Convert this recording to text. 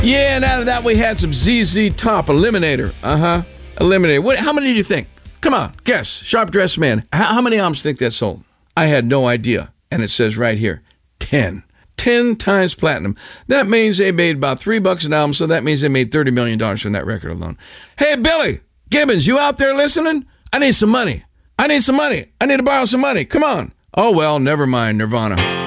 Yeah, and out of that we had some ZZ Top, Eliminator. Eliminator. How many do you think? Come on, guess. Sharp Dressed Man. How many albums think that sold? I had no idea. And it says right here, 10. 10 times platinum. That means they made about $3 an album, so that means they made $30 million from that record alone. Hey, Billy Gibbons, you out there listening? I need some money. I need to borrow some money. Come on. Oh, well, never mind, Nirvana.